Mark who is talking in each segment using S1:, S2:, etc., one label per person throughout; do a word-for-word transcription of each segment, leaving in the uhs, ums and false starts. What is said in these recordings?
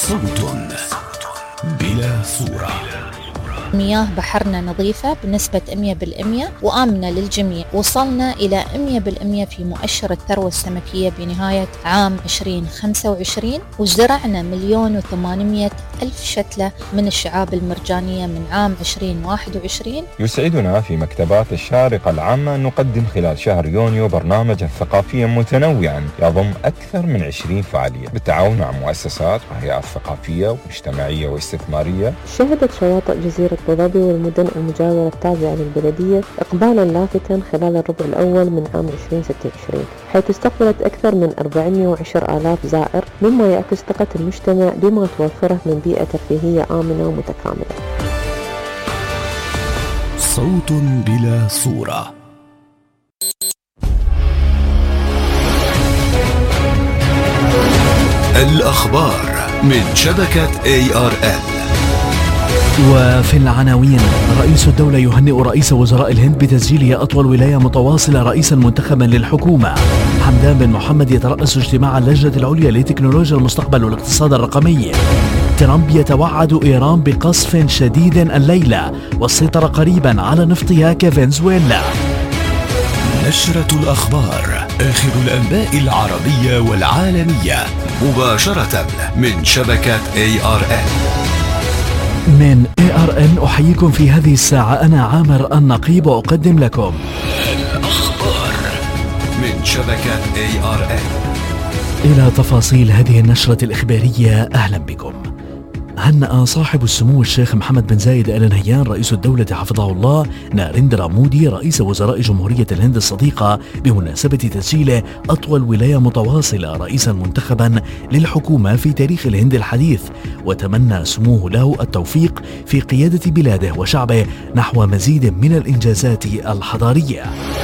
S1: صوت بلا صورة.
S2: مياه بحرنا نظيفة بنسبة مئة بالمئة وآمنة للجميع. وصلنا إلى مئة بالمئة في مؤشر الثروة السمكية بنهاية عام عشرين خمسة وعشرين، وزرعنا مليون وثمانمائة ألف شتلة من الشعاب المرجانية من عام عشرين واحد وعشرين.
S3: يسعدنا في مكتبات الشارقة العامة أن نقدم خلال شهر يونيو برنامجا ثقافيا متنوعا يضم أكثر من عشرين فعالية بالتعاون مع مؤسسات وهيئات ثقافية ومجتمعية واستثمارية.
S4: شهدت شواطئ جزيرة أبو ظبي والمدن المجاورة التابعة للبلدية إقبالا لافتا خلال الربع الأول من عام عشرين ستة وعشرين، حيث استقبلت أكثر من أربعمائة وعشرة آلاف زائر، مما يعكس ثقة المجتمع بما توفره من بيئة ترفيهية آمنة ومتكاملة.
S1: صوت بلا صورة. الأخبار من شبكة إيه آر إل.
S5: وفي العناوين: رئيس الدولة يهنئ رئيس وزراء الهند بتسجيله أطول ولاية متواصلة رئيسا منتخبا للحكومة. حمدان بن محمد يترأس اجتماع اللجنة العليا لتكنولوجيا المستقبل والاقتصاد الرقمي. ترامب يتوعد إيران بقصف شديد الليلة والسيطرة قريبا على نفطها كفنزويلا.
S1: نشرة الأخبار، آخر الأنباء العربية والعالمية مباشرة من شبكة إيه آر إل.
S5: من إيه آر إل أحييكم في هذه الساعة، أنا عامر النقيب وأقدم لكم
S1: الأخبار من شبكة إيه آر إل.
S5: إلى تفاصيل هذه النشرة الإخبارية، أهلا بكم. هنأ صاحب السمو الشيخ محمد بن زايد آل نهيان رئيس الدولة حفظه الله ناريندرا مودي رئيس وزراء جمهورية الهند الصديقة بمناسبة تسجيله أطول ولاية متواصلة رئيسا منتخبا للحكومة في تاريخ الهند الحديث، وتمنى سموه له التوفيق في قيادة بلاده وشعبه نحو مزيد من الإنجازات الحضارية.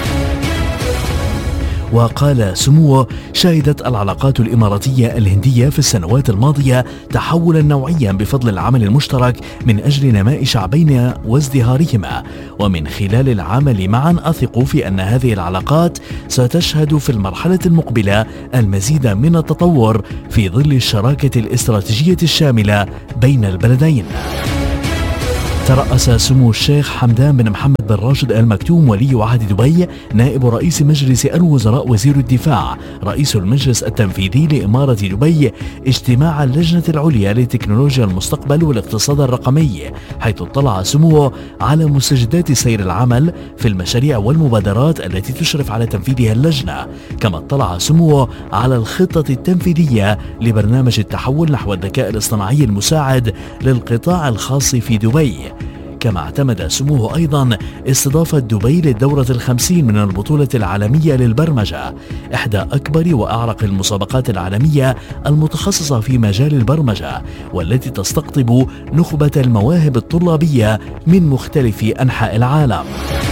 S5: وقال سموه: شهدت العلاقات الإماراتية الهندية في السنوات الماضية تحولا نوعيا بفضل العمل المشترك من أجل نماء شعبين وازدهارهما، ومن خلال العمل معا أثق في أن هذه العلاقات ستشهد في المرحلة المقبلة المزيد من التطور في ظل الشراكة الاستراتيجية الشاملة بين البلدين. ترأس سمو الشيخ حمدان بن محمد بن راشد آل مكتوم ولي عهد دبي نائب رئيس مجلس الوزراء وزير الدفاع رئيس المجلس التنفيذي لإمارة دبي اجتماع اللجنة العليا لتكنولوجيا المستقبل والاقتصاد الرقمي، حيث اطلع سموه على مستجدات سير العمل في المشاريع والمبادرات التي تشرف على تنفيذها اللجنة. كما اطلع سموه على الخطة التنفيذية لبرنامج التحول نحو الذكاء الاصطناعي المساعد للقطاع الخاص في دبي. كما اعتمد سموه أيضا استضافة دبي للدورة الخمسين من البطولة العالمية للبرمجة، إحدى أكبر وأعرق المسابقات العالمية المتخصصة في مجال البرمجة، والتي تستقطب نخبة المواهب الطلابية من مختلف أنحاء العالم.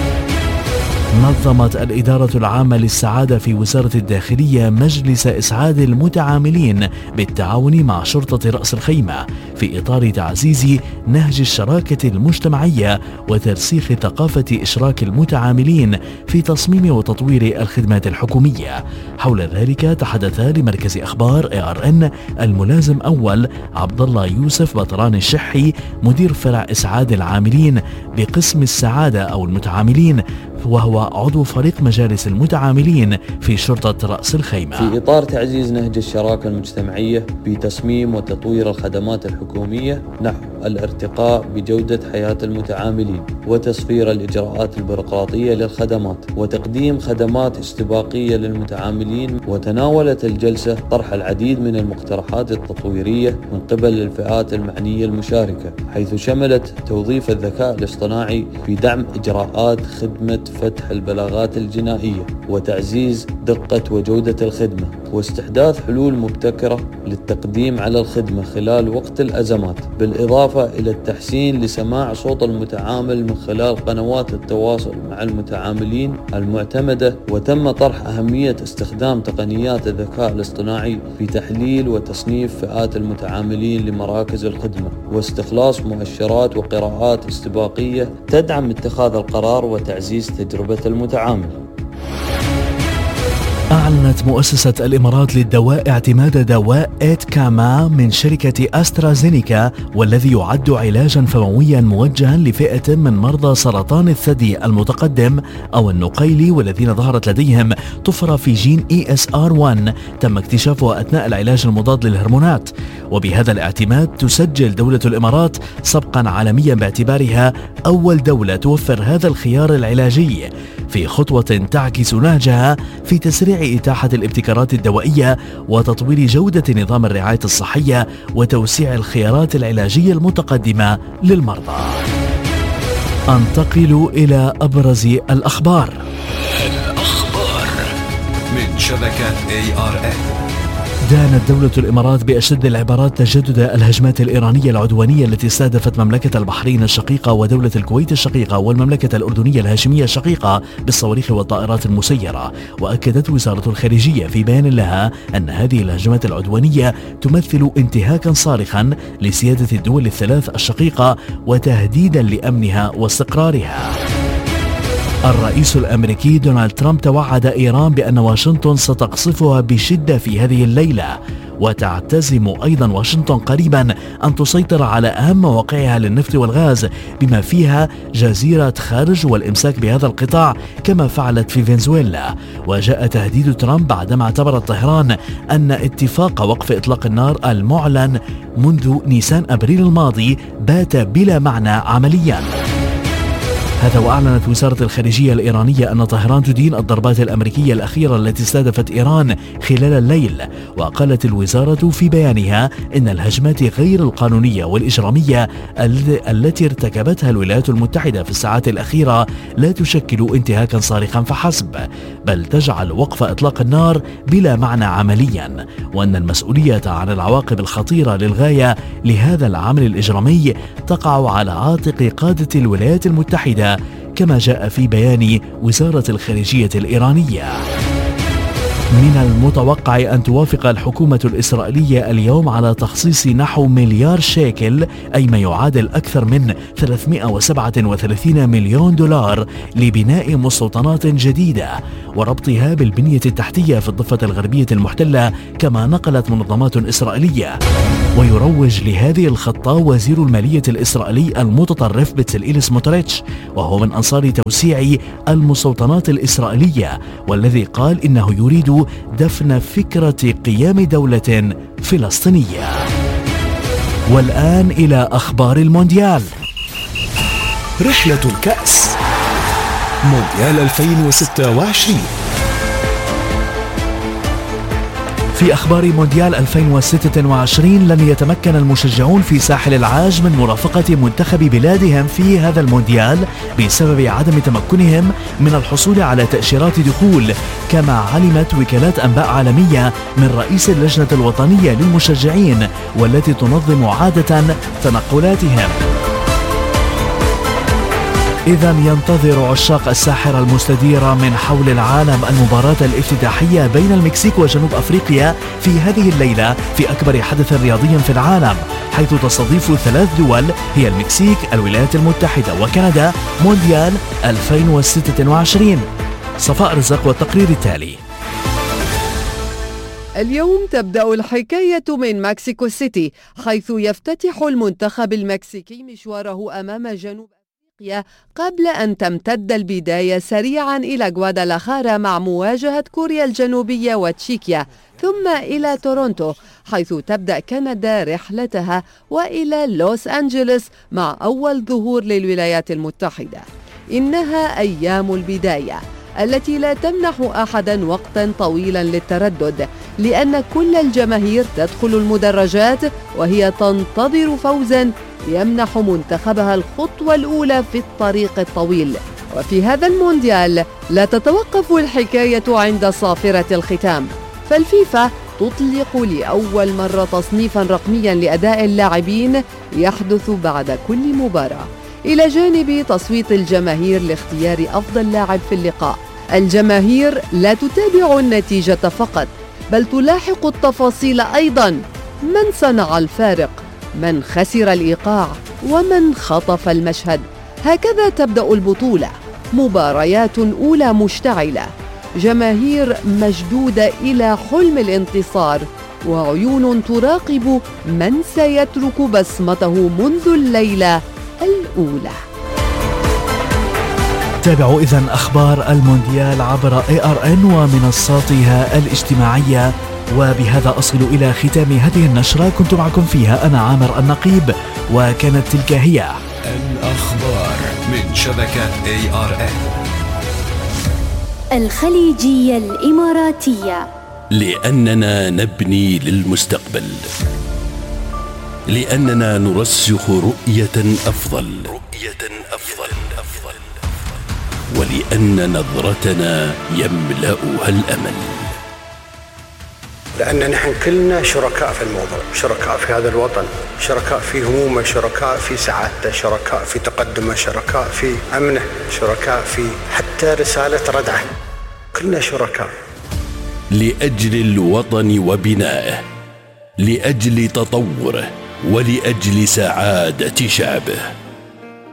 S5: نظمت الإدارة العامة للسعادة في وزارة الداخلية مجلس إسعاد المتعاملين بالتعاون مع شرطة رأس الخيمة في إطار تعزيز نهج الشراكة المجتمعية وترسيخ ثقافة إشراك المتعاملين في تصميم وتطوير الخدمات الحكومية. حول ذلك تحدث لمركز أخبار إيه آر إن الملازم أول عبد الله يوسف بطران الشحي مدير فرع إسعاد العاملين بقسم السعادة أو المتعاملين، وهو عضو فريق مجالس المتعاملين في شرطة رأس الخيمة.
S6: في إطار تعزيز نهج الشراكة المجتمعية في تصميم وتطوير الخدمات الحكومية نحو الارتقاء بجودة حياة المتعاملين وتصفير الإجراءات البيروقراطية للخدمات وتقديم خدمات استباقية للمتعاملين، وتناولت الجلسة طرح العديد من المقترحات التطويرية من قبل الفئات المعنية المشاركة، حيث شملت توظيف الذكاء الاصطناعي في دعم إجراءات خدمة فتح البلاغات الجنائية وتعزيز دقة وجودة الخدمة، واستحداث حلول مبتكرة للتقديم على الخدمة خلال وقت الأزمات، بالإضافة إلى التحسين لسماع صوت المتعامل من خلال قنوات التواصل مع المتعاملين المعتمدة. وتم طرح أهمية استخدام تقنيات الذكاء الاصطناعي في تحليل وتصنيف فئات المتعاملين لمراكز الخدمة واستخلاص مؤشرات وقراءات استباقية تدعم اتخاذ القرار وتعزيز تجربة المتعامل.
S5: أعلنت مؤسسة الإمارات للدواء اعتماد دواء إيتكاما من شركة أسترازينيكا، والذي يعد علاجا فمويا موجها لفئة من مرضى سرطان الثدي المتقدم أو النقيلي، والذين ظهرت لديهم طفرة في جين إي إس آر واحد تم اكتشافها أثناء العلاج المضاد للهرمونات. وبهذا الاعتماد تسجل دولة الإمارات سبقا عالميا باعتبارها أول دولة توفر هذا الخيار العلاجي، في خطوة تعكس نهجها في تسريع إتاحة الابتكارات الدوائية وتطوير جودة نظام الرعاية الصحية وتوسيع الخيارات العلاجية المتقدمة للمرضى. أنتقل إلى أبرز الأخبار.
S1: الأخبار من شبكة إيه آر إن.
S5: دانت دولة الإمارات بأشد العبارات تجدد الهجمات الإيرانية العدوانية التي استهدفت مملكة البحرين الشقيقة ودولة الكويت الشقيقة والمملكة الأردنية الهاشمية الشقيقة بالصواريخ والطائرات المسيرة. وأكدت وزارة الخارجية في بيان لها أن هذه الهجمات العدوانية تمثل انتهاكا صارخا لسيادة الدول الثلاث الشقيقة وتهديدا لأمنها واستقرارها. الرئيس الأمريكي دونالد ترامب توعد إيران بأن واشنطن ستقصفها بشدة في هذه الليلة، وتعتزم أيضا واشنطن قريبا أن تسيطر على أهم مواقعها للنفط والغاز بما فيها جزيرة خارج والإمساك بهذا القطاع كما فعلت في فنزويلا. وجاء تهديد ترامب بعدما اعتبرت طهران أن اتفاق وقف إطلاق النار المعلن منذ نيسان أبريل الماضي بات بلا معنى عمليا. هذا وأعلنت وزارة الخارجية الإيرانية أن طهران تدين الضربات الأمريكية الأخيرة التي استهدفت إيران خلال الليل. وقالت الوزارة في بيانها إن الهجمات غير القانونية والإجرامية التي ارتكبتها الولايات المتحدة في الساعات الأخيرة لا تشكل انتهاكا صارخا فحسب، بل تجعل وقف إطلاق النار بلا معنى عمليا، وأن المسؤولية عن العواقب الخطيرة للغاية لهذا العمل الإجرامي تقع على عاتق قادة الولايات المتحدة كما جاء في بيان وزارة الخارجية الإيرانية. من المتوقع أن توافق الحكومة الإسرائيلية اليوم على تخصيص نحو مليار شيكل، أي ما يعادل أكثر من ثلاثمائة وسبعة وثلاثين مليون دولار لبناء مستوطنات جديدة وربطها بالبنية التحتية في الضفة الغربية المحتلة كما نقلت منظمات إسرائيلية. ويروج لهذه الخطة وزير المالية الإسرائيلي المتطرف بتسليل سموتريتش، وهو من أنصار توسيع المستوطنات الإسرائيلية، والذي قال إنه يريد دفن فكرة قيام دولة فلسطينية. والآن إلى أخبار المونديال.
S1: رحلة الكأس مونديال ألفين وستة وعشرين.
S5: في أخبار مونديال ألفين وستة وعشرين، لم يتمكن المشجعون في ساحل العاج من مرافقة منتخب بلادهم في هذا المونديال بسبب عدم تمكنهم من الحصول على تأشيرات دخول، كما علمت وكالات أنباء عالمية من رئيس اللجنة الوطنية للمشجعين والتي تنظم عادة تنقلاتهم. إذا ينتظر عشاق الساحرة المستديرة من حول العالم المباراة الافتتاحية بين المكسيك وجنوب أفريقيا في هذه الليلة في أكبر حدث رياضي في العالم، حيث تستضيف ثلاث دول هي المكسيك، الولايات المتحدة وكندا مونديال ألفين وستة وعشرين. صفاء رزق والتقرير التالي.
S7: اليوم تبدأ الحكاية من مكسيكو سيتي، حيث يفتتح المنتخب المكسيكي مشواره أمام جنوب قبل أن تمتد البداية سريعا إلى غوادالاخارا مع مواجهة كوريا الجنوبية وتشيكيا، ثم إلى تورونتو حيث تبدأ كندا رحلتها، وإلى لوس أنجلوس مع أول ظهور للولايات المتحدة. إنها أيام البداية التي لا تمنح أحدا وقتا طويلا للتردد، لأن كل الجماهير تدخل المدرجات وهي تنتظر فوزا يمنح منتخبها الخطوة الأولى في الطريق الطويل. وفي هذا المونديال لا تتوقف الحكاية عند صافرة الختام، فالفيفا تطلق لأول مرة تصنيفا رقميا لأداء اللاعبين يحدث بعد كل مباراة، إلى جانب تصويت الجماهير لاختيار أفضل لاعب في اللقاء. الجماهير لا تتابع النتيجة فقط، بل تلاحق التفاصيل أيضا: من صنع الفارق، من خسر الإيقاع، ومن خطف المشهد. هكذا تبدأ البطولة، مباريات أولى مشتعلة، جماهير مشدودة إلى حلم الانتصار، وعيون تراقب من سيترك بصمته منذ الليلة الأولى.
S5: تابعوا إذن أخبار المونديال عبر إيه آر إن ومنصاتها الاجتماعية. وبهذا أصل إلى ختام هذه النشرة، كنت معكم فيها أنا عامر النقيب، وكانت تلك هي
S1: الأخبار من شبكة إيه آر إن
S8: الخليجية الإماراتية.
S9: لأننا نبني للمستقبل، لأننا نرسخ رؤية أفضل رؤية أفضل أفضل ولأن نظرتنا يملأها الأمل،
S10: لأن نحن كلنا شركاء في الموضوع، شركاء في هذا الوطن، شركاء في همومه، شركاء في سعادته، شركاء في تقدمه، شركاء في أمنه، شركاء في حتى رسالة ردعه، كلنا شركاء.
S9: لأجل الوطن وبنائه، لأجل تطوره، ولأجل سعادة شعبه.